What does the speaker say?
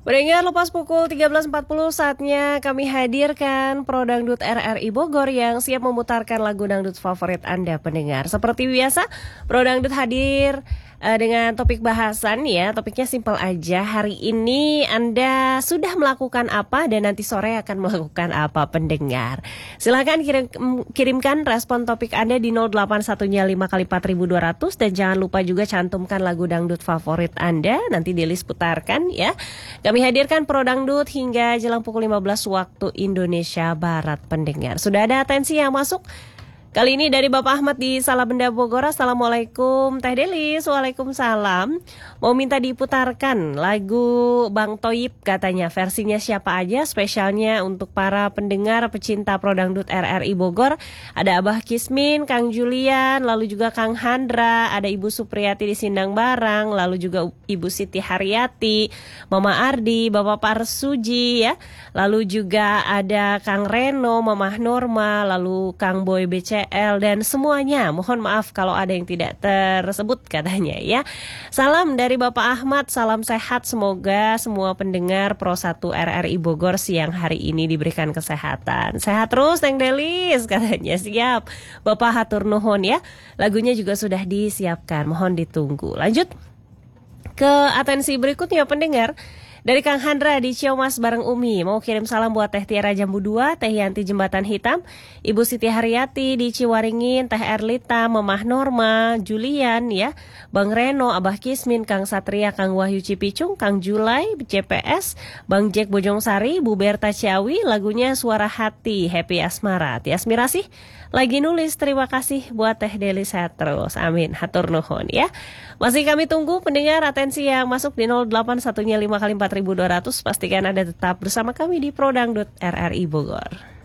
Pendengar, lepas pukul 13.40 saatnya kami hadirkan Pro Dangdut RRI Bogor yang siap memutarkan lagu dangdut favorit Anda pendengar. Seperti biasa, Pro Dangdut hadir dengan topik bahasan ya. Topiknya simpel aja. Hari ini Anda sudah melakukan apa dan nanti sore akan melakukan apa pendengar. Silakan kirimkan respon topik Anda di 081-nya 5x4200 dan jangan lupa juga cantumkan lagu dangdut favorit Anda. Nanti di list putarkan ya. Kami hadirkan Pro Dangdut hingga jelang pukul 15 waktu Indonesia Barat pendengar. Sudah ada atensi yang masuk. Kali ini dari Bapak Ahmad di Salabenda Bogor. Assalamualaikum Teh Delis. Waalaikumsalam. Mau minta diputarkan lagu Bang Toyib katanya. Versinya siapa aja, spesialnya untuk para pendengar pecinta Pro Dangdut RRI Bogor. Ada Abah Kismin, Kang Julian, lalu juga Kang Handra, ada Ibu Supriyati di Sindang Barang, lalu juga Ibu Siti Haryati, Mama Ardi, Bapak Parsuji ya. Lalu juga ada Kang Reno, Mamah Norma, lalu Kang Boy BC dan semuanya. Mohon maaf kalau ada yang tidak tersebut katanya ya. Salam dari Bapak Ahmad, salam sehat. Semoga semua pendengar Pro 1 RRI Bogor siang hari ini diberikan kesehatan. Sehat terus Teng Delis katanya. Siap Bapak hatur nuhun ya. Lagunya juga sudah disiapkan, mohon ditunggu. Lanjut ke atensi berikutnya pendengar. Dari Kang Handra di Ciamas bareng Umi, mau kirim salam buat Teh Tiara Jambu 2, Teh Yanti Jembatan Hitam, Ibu Siti Haryati di Ciwaringin, Teh Erlita, Mamah Norma, Julian ya, Bang Reno, Abah Kismin, Kang Satria, Kang Wahyu Cipicung, Kang Julai, CPS, Bang Jack Bojongsari, Bu Berta Ciawi, lagunya Suara Hati, Happy Asmara. Tiasmirasih lagi nulis, terima kasih buat Teh Delis sehat terus. Amin, hatur nuhun ya. Masih kami tunggu pendengar atensi yang masuk di 081-nya 5x4200. Pastikan Anda tetap bersama kami di Pro Dangdut RRI Bogor.